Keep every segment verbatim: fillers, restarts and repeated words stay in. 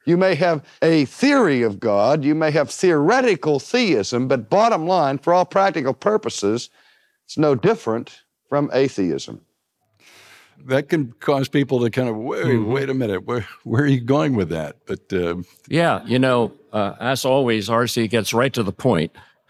You may have a theory of God, you may have theoretical theism, but bottom line, for all practical purposes, it's no different from atheism. That can cause people to kind of, wait, mm-hmm. wait a minute, where, where are you going with that? But uh, Yeah, you know, uh, as always, R C gets right to the point,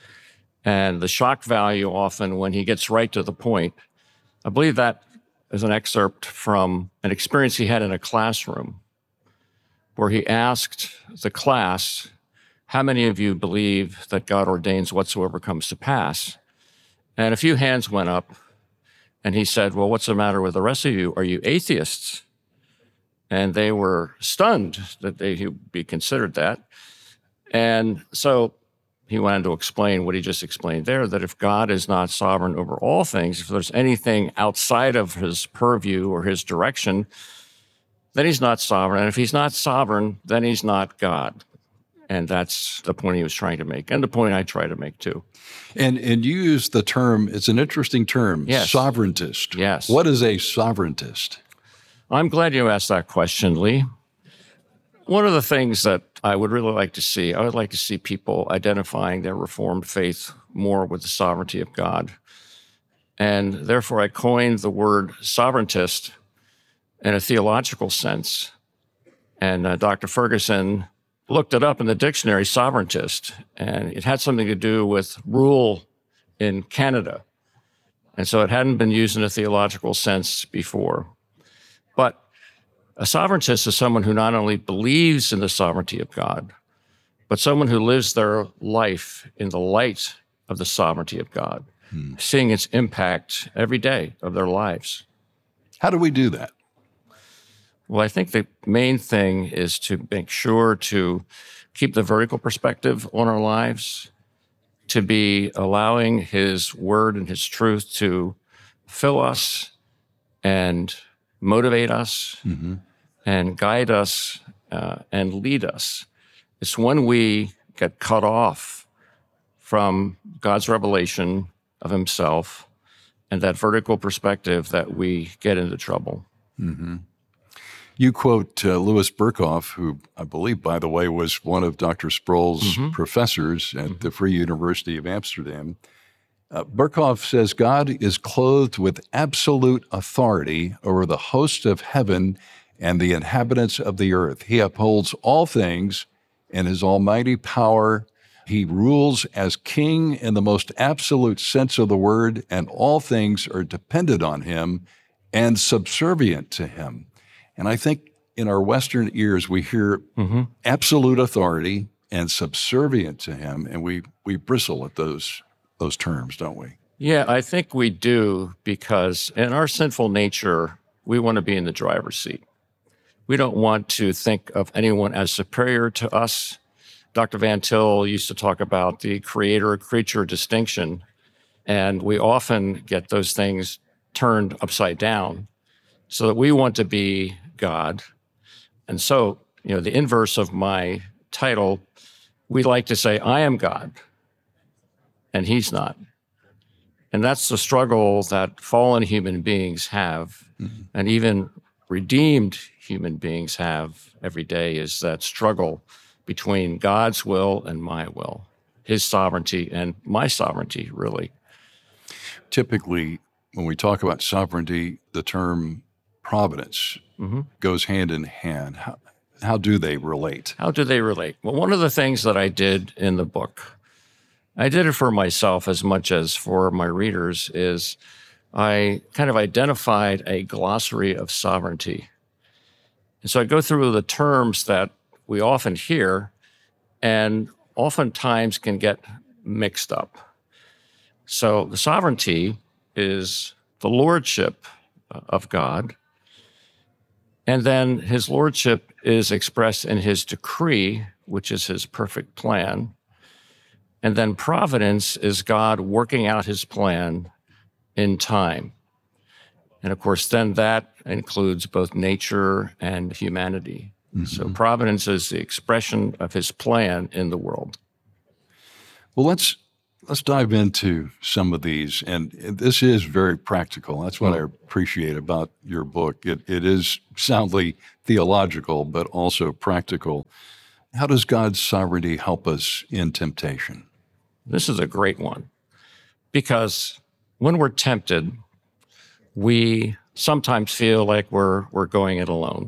and the shock value often when he gets right to the point, I believe that is an excerpt from an experience he had in a classroom where he asked the class, how many of you believe that God ordains whatsoever comes to pass? And a few hands went up, and he said, well, what's the matter with the rest of you? Are you atheists? And they were stunned that they would be considered that. And so he went on to explain what he just explained there, that if God is not sovereign over all things, if there's anything outside of his purview or his direction, then he's not sovereign. And if he's not sovereign, then he's not God. And that's the point he was trying to make, and the point I try to make too. And and you use the term, it's an interesting term, yes. sovereigntist. Yes. What is a sovereigntist? I'm glad you asked that question, Lee. One of the things that I would really like to see, I would like to see people identifying their Reformed faith more with the sovereignty of God. And therefore, I coined the word sovereigntist in a theological sense. And uh, Doctor Ferguson looked it up in the dictionary, sovereigntist, and it had something to do with rule in Canada. And so it hadn't been used in a theological sense before. But a sovereigntist is someone who not only believes in the sovereignty of God, but someone who lives their life in the light of the sovereignty of God, hmm. seeing its impact every day of their lives. How do we do that? Well, I think the main thing is to make sure to keep the vertical perspective on our lives, to be allowing his word and his truth to fill us and motivate us mm-hmm. and guide us uh, and lead us. It's when we get cut off from God's revelation of himself and that vertical perspective that we get into trouble. Mm-hmm. You quote uh, Louis Berkhof, who I believe, by the way, was one of Doctor Sproul's mm-hmm. professors at mm-hmm. the Free University of Amsterdam. Uh, Berkhof says, God is clothed with absolute authority over the host of heaven and the inhabitants of the earth. He upholds all things in his almighty power. He rules as king in the most absolute sense of the word, and all things are dependent on him and subservient to him. And I think in our Western ears, we hear mm-hmm. absolute authority and subservient to him, and we, we bristle at those those terms, don't we? Yeah, I think we do, because in our sinful nature, we want to be in the driver's seat. We don't want to think of anyone as superior to us. Doctor Van Til used to talk about the creator-creature distinction, and we often get those things turned upside down so that we want to be God. And so, you know, the inverse of my title, we like to say, I am God, and he's not. And that's the struggle that fallen human beings have, mm-hmm. and even redeemed human beings have every day, is that struggle between God's will and my will, his sovereignty and my sovereignty, really. Typically, when we talk about sovereignty, the term providence mm-hmm. goes hand in hand. How, how do they relate? How do they relate? Well, one of the things that I did in the book, I did it for myself as much as for my readers, is I kind of identified a glossary of sovereignty. And so I go through the terms that we often hear and oftentimes can get mixed up. So the sovereignty is the lordship of God. And then his lordship is expressed in his decree, which is his perfect plan. And then providence is God working out his plan in time. And of course, then that includes both nature and humanity. Mm-hmm. So providence is the expression of his plan in the world. Well, let's Let's dive into some of these. And this is very practical. That's what I appreciate about your book. It, it is soundly theological, but also practical. How does God's sovereignty help us in temptation? This is a great one, because when we're tempted, we sometimes feel like we're, we're going it alone.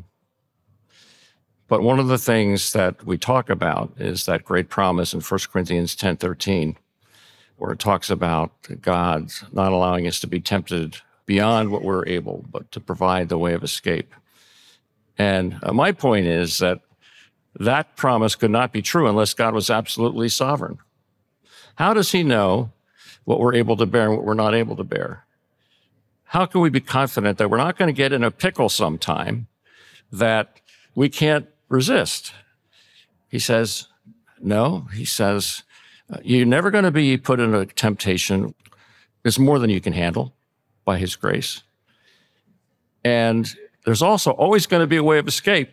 But one of the things that we talk about is that great promise in First Corinthians ten thirteen, where it talks about God not allowing us to be tempted beyond what we're able, but to provide the way of escape. And uh, my point is that that promise could not be true unless God was absolutely sovereign. How does he know what we're able to bear and what we're not able to bear? How can we be confident that we're not going to get in a pickle sometime that we can't resist? He says, no, he says, you're never going to be put in a temptation. It's more than you can handle by his grace. And there's also always going to be a way of escape.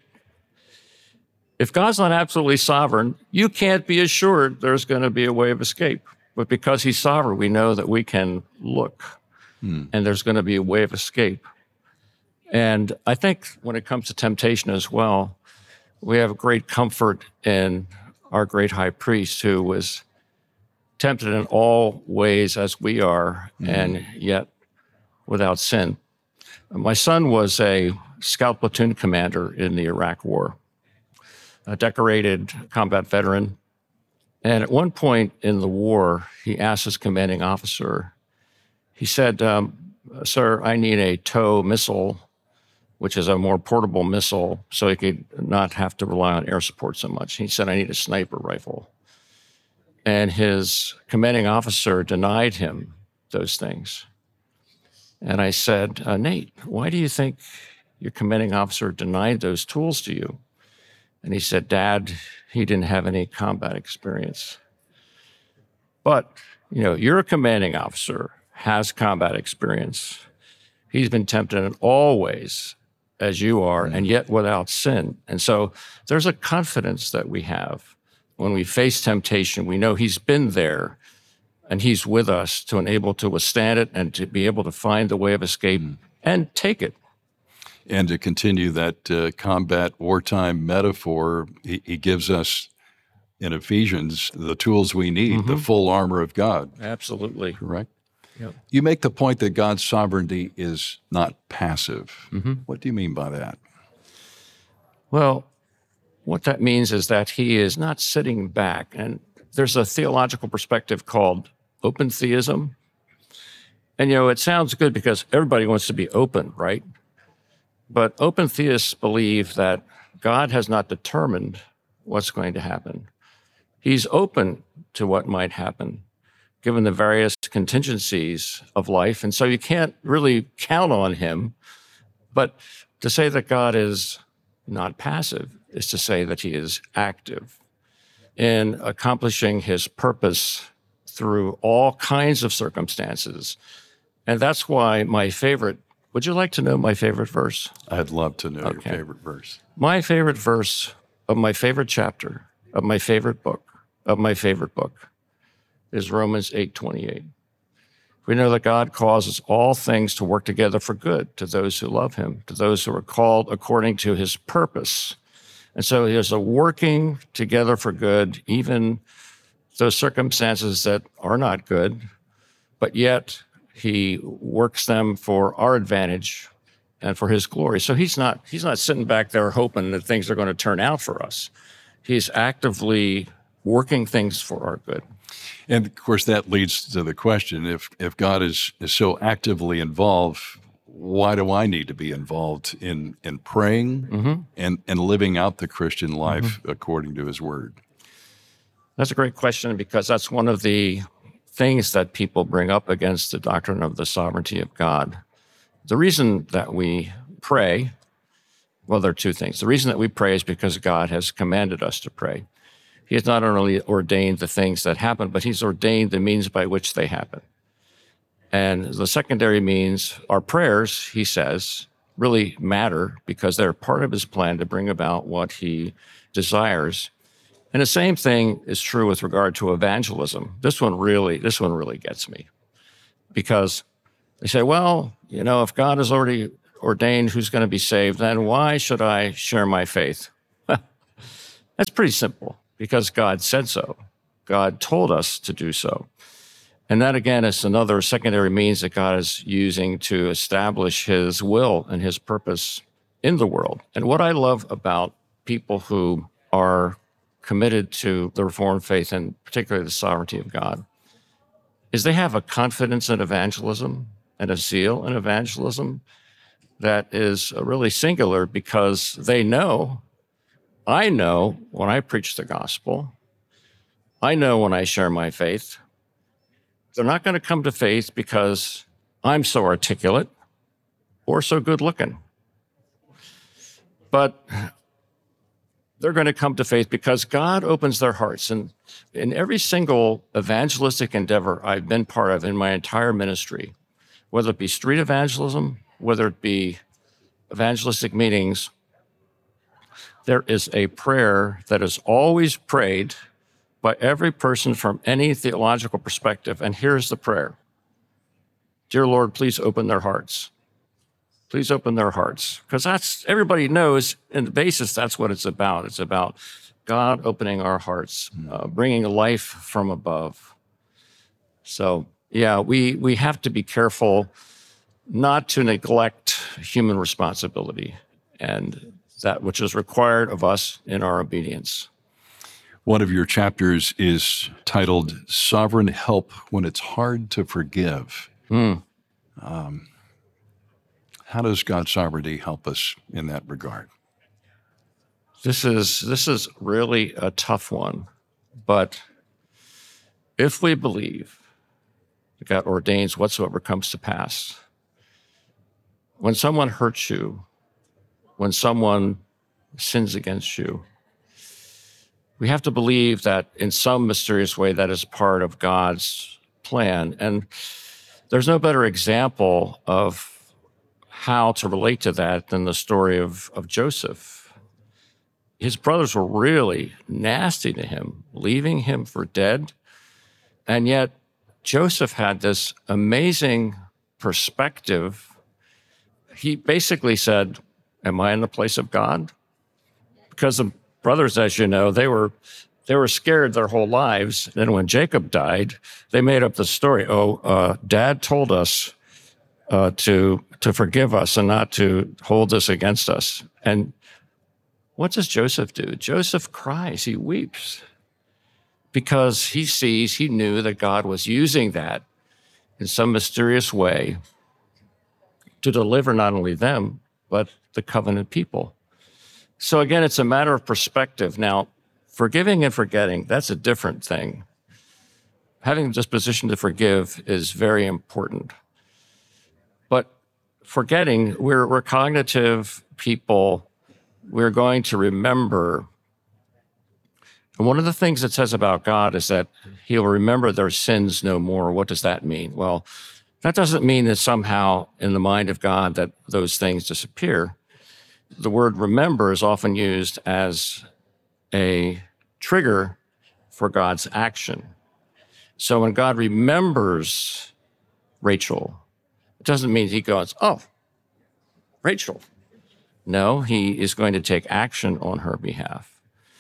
If God's not absolutely sovereign, you can't be assured there's going to be a way of escape. But because he's sovereign, we know that we can look, hmm. and there's going to be a way of escape. And I think when it comes to temptation as well, we have great comfort in our great high priest, who was tempted in all ways as we are, hmm. and yet without sin. My son was a scout platoon commander in the Iraq War, a decorated combat veteran. And at one point in the war, he asked his commanding officer, he said, um, sir, I need a TOW missile, which is a more portable missile, so he could not have to rely on air support so much. He said, I need a sniper rifle. And his commanding officer denied him those things. And I said, uh, Nate, why do you think your commanding officer denied those tools to you? And he said, Dad, he didn't have any combat experience. But, you know, you're a commanding officer, has combat experience. He's been tempted in all ways as you are, and yet without sin. And so there's a confidence that we have. When we face temptation, we know he's been there, and he's with us to enable to withstand it and to be able to find the way of escape and take it. And to continue that uh, combat wartime metaphor, he, he gives us in Ephesians the tools we need, mm-hmm. the full armor of God. Absolutely. Correct? Yep. You make the point that God's sovereignty is not passive. Mm-hmm. What do you mean by that? Well, what that means is that he is not sitting back. And there's a theological perspective called open theism. And, you know, it sounds good because everybody wants to be open, right? But open theists believe that God has not determined what's going to happen. He's open to what might happen, given the various contingencies of life. And so you can't really count on him. But to say that God is not passive is to say that he is active in accomplishing his purpose through all kinds of circumstances. And that's why my favorite, would you like to know my favorite verse? I'd love to know Okay. your favorite verse. My favorite verse of my favorite chapter, of my favorite book, of my favorite book, is Romans eight twenty-eight. We know that God causes all things to work together for good to those who love him, to those who are called according to his purpose. And so there's a working together for good, even those circumstances that are not good, but yet he works them for our advantage and for his glory. So he's not, he's not sitting back there hoping that things are going to turn out for us. He's actively working things for our good. And of course, that leads to the question, if if God is, is so actively involved, why do I need to be involved in, in praying mm-hmm. and, and living out the Christian life mm-hmm. according to his word? That's a great question, because that's one of the things that people bring up against the doctrine of the sovereignty of God. The reason that we pray, well, there are two things. The reason that we pray is because God has commanded us to pray. He has not only ordained the things that happen, but he's ordained the means by which they happen. And the secondary means, our prayers, he says, really matter because they're part of his plan to bring about what he desires. And the same thing is true with regard to evangelism. This one really, this one really gets me, because they say, well, you know, if God has already ordained who's going to be saved, then why should I share my faith? That's pretty simple, because God said so. God told us to do so. And that, again, is another secondary means that God is using to establish his will and his purpose in the world. And what I love about people who are committed to the Reformed faith, and particularly the sovereignty of God, is they have a confidence in evangelism and a zeal in evangelism that is really singular, because they know, I know when I preach the gospel, I know when I share my faith, they're not going to come to faith because I'm so articulate or so good looking. But they're going to come to faith because God opens their hearts. And in every single evangelistic endeavor I've been part of in my entire ministry, whether it be street evangelism, whether it be evangelistic meetings, there is a prayer that is always prayed by every person from any theological perspective. And here's the prayer. Dear Lord, please open their hearts. Please open their hearts. Because that's, everybody knows in the basis, that's what it's about. It's about God opening our hearts, uh, bringing life from above. So, yeah, we, we have to be careful not to neglect human responsibility and that which is required of us in our obedience. One of your chapters is titled Sovereign Help When It's Hard to Forgive. Mm. Um, how does God's sovereignty help us in that regard? This is, this is really a tough one, but if we believe that God ordains whatsoever comes to pass, when someone hurts you, when someone sins against you, we have to believe that in some mysterious way that is part of God's plan. And there's no better example of how to relate to that than the story of, of Joseph. His brothers were really nasty to him, leaving him for dead. And yet Joseph had this amazing perspective. He basically said, am I in the place of God? Because the brothers, as you know, they were they were scared their whole lives. Then when Jacob died, they made up the story. Oh, uh, Dad told us uh, to to forgive us and not to hold this against us. And what does Joseph do? Joseph cries. He weeps because he sees, he knew that God was using that in some mysterious way to deliver not only them, but the covenant people. So again, it's a matter of perspective. Now, forgiving and forgetting, that's a different thing. Having the disposition to forgive is very important. But forgetting, we're, we're cognitive people. We're going to remember. And one of the things it says about God is that he'll remember their sins no more. What does that mean? Well, that doesn't mean that somehow in the mind of God that those things disappear. The word remember is often used as a trigger for God's action. So when God remembers Rachel, it doesn't mean he goes, oh, Rachel. No, he is going to take action on her behalf.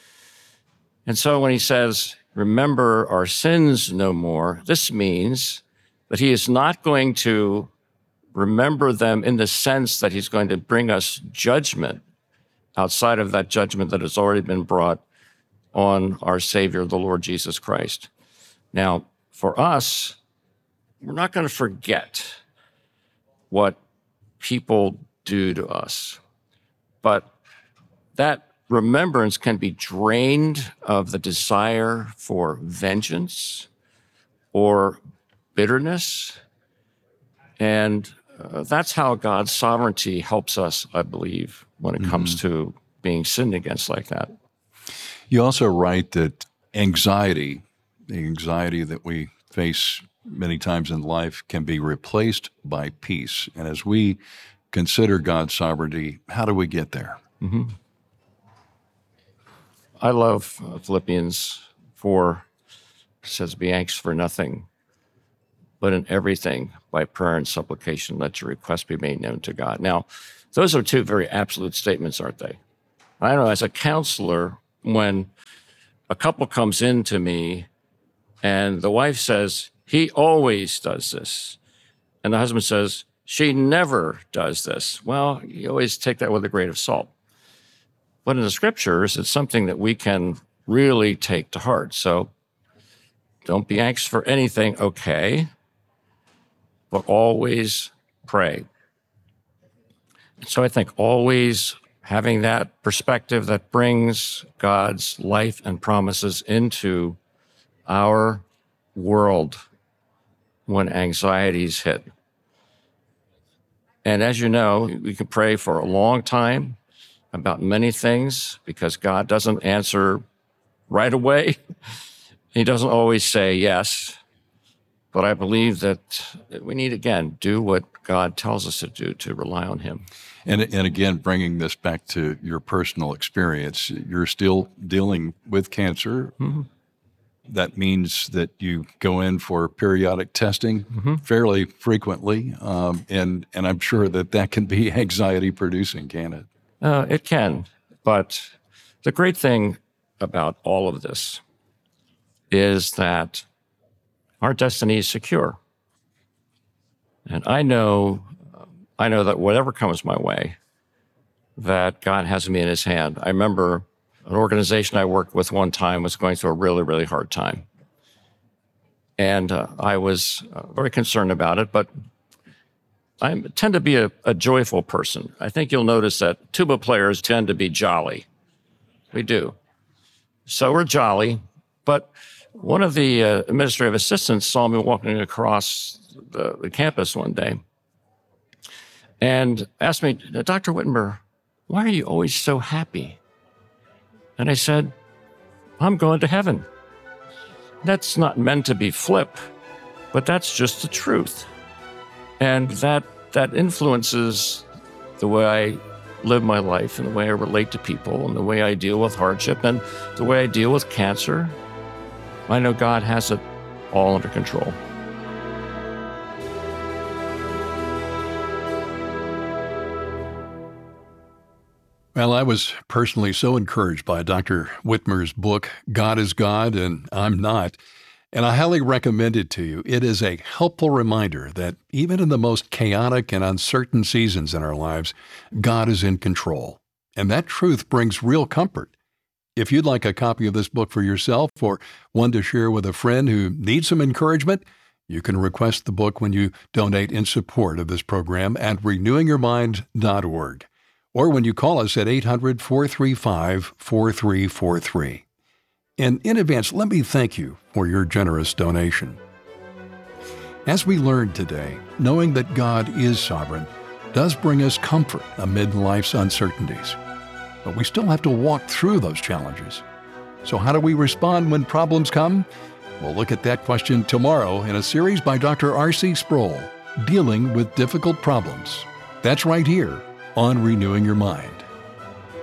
And so when he says, remember our sins no more, this means that he is not going to remember them in the sense that he's going to bring us judgment outside of that judgment that has already been brought on our Savior, the Lord Jesus Christ. Now, for us, we're not going to forget what people do to us, but that remembrance can be drained of the desire for vengeance or bitterness. And uh, that's how God's sovereignty helps us, I believe, when it mm-hmm. comes to being sinned against like that. You also write that anxiety, the anxiety that we face many times in life, can be replaced by peace. And as we consider God's sovereignty, how do we get there? Mm-hmm. I love uh, Philippians four. It says, be anxious for nothing, but in everything, by prayer and supplication, let your requests be made known to God. Now, those are two very absolute statements, aren't they? I know as a counselor, when a couple comes in to me and the wife says, he always does this, and the husband says, she never does this. Well, you always take that with a grain of salt. But in the scriptures, it's something that we can really take to heart. So don't be anxious for anything, okay, but always pray. So I think always having that perspective that brings God's life and promises into our world when anxieties hit. And as you know, we can pray for a long time about many things because God doesn't answer right away. He doesn't always say yes. But I believe that we need, again, do what God tells us to do, to rely on him. And, and again, bringing this back to your personal experience, you're still dealing with cancer. Mm-hmm. That means that you go in for periodic testing mm-hmm. fairly frequently, um, and and I'm sure that that can be anxiety-producing, can it? Uh, it can, but the great thing about all of this is that our destiny is secure, and I know, I know that whatever comes my way, that God has me in His hand. I remember an organization I worked with one time was going through a really, really hard time. And uh, I was uh, very concerned about it, but I tend to be a, a joyful person. I think you'll notice that tuba players tend to be jolly. We do. So we're jolly, but one of the uh, administrative assistants saw me walking across the, the campus one day and asked me, Doctor Wittenberg, why are you always so happy? And I said, I'm going to heaven. That's not meant to be flip, but that's just the truth. And that that influences the way I live my life and the way I relate to people and the way I deal with hardship and the way I deal with cancer. I know God has it all under control. Well, I was personally so encouraged by Doctor Whitmer's book, God is God and I'm Not, and I highly recommend it to you. It is a helpful reminder that even in the most chaotic and uncertain seasons in our lives, God is in control. And that truth brings real comfort. If you'd like a copy of this book for yourself or one to share with a friend who needs some encouragement, you can request the book when you donate in support of this program at renewing your mind dot org. Or when you call us at eight hundred, four three five, four three four three. And in advance, let me thank you for your generous donation. As we learned today, knowing that God is sovereign does bring us comfort amid life's uncertainties. But we still have to walk through those challenges. So how do we respond when problems come? We'll look at that question tomorrow in a series by Doctor R C Sproul, Dealing with Difficult Problems. That's right here on Renewing Your Mind.